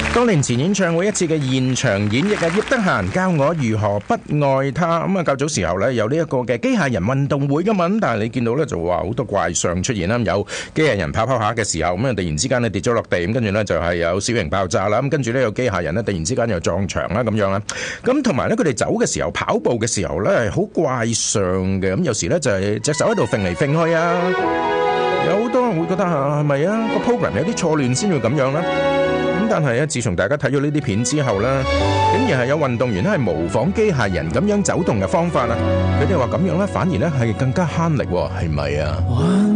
多年前演唱會一次嘅現場演繹啊，葉德嫻教我如何不愛他。咁啊，較早時候咧有呢一個嘅機械人運動會噶嘛，咁但係你見到咧就話好多怪相出現啦，有機械人跑下嘅時候，咁啊突然之間咧跌咗落地，咁跟住咧就係有小型爆炸啦，咁跟住咧有機械人咧突然之間又撞牆啦咁樣啦，咁同埋咧佢哋走嘅時候跑步嘅時候咧係好怪相嘅，咁有時咧就係隻手喺度揈嚟揈去啊，有好多人會覺得係咪啊個 program 有啲錯亂先會咁樣啦。但係自從大家睇咗呢啲片之後呢，竟然係有運動員咧係模仿機械人咁樣走動嘅方法啊！佢哋話咁樣呢，反而呢係更加慳力喎，係咪啊？